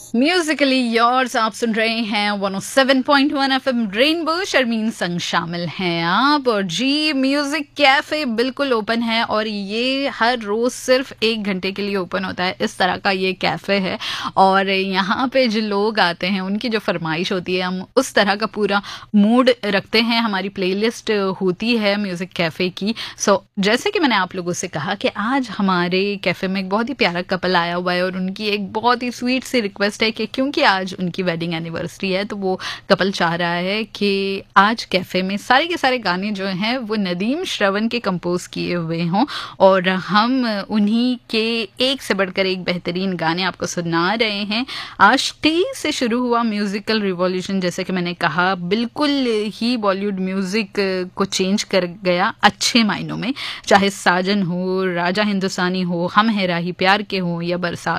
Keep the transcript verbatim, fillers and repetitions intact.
Musically yours आप सुन रहे हैं one O seven point one FM rainbow. Sharmin संग शामिल हैं आप। और जी, म्यूजिक कैफे बिल्कुल ओपन है और ये हर रोज सिर्फ एक घंटे के लिए ओपन होता है। इस तरह का ये कैफे है और यहाँ पे जो लोग आते हैं उनकी जो फरमाइश होती है, हम उस तरह का पूरा मूड रखते हैं। हमारी प्लेलिस्ट होती है म्यूजिक कैफे की। सो so, जैसे कि मैंने आप लोगों से कहा कि आज हमारे कैफे में एक बहुत ही प्यारा कपल आया हुआ है और उनकी एक बहुत ही स्वीट सी रिक्वेस्ट है कि क्योंकि आज उनकी वेडिंग एनिवर्सरी है तो वो कपल चाह रहा है कि आज कैफे में सारे के सारे गाने जो हैं वो नदीम श्रवण के कंपोज किए हुए हों और हम उन्हीं के एक से बढ़कर एक बेहतरीन गाने आपको सुना रहे हैं। आशिकी से शुरू हुआ म्यूजिकल रिवॉल्यूशन, जैसे कि मैंने कहा, बिल्कुल ही बॉलीवुड म्यूजिक को चेंज कर गया अच्छे मायनों में। चाहे साजन हो, राजा हिंदुस्तानी हो, हम है राही प्यार के हो या बरसात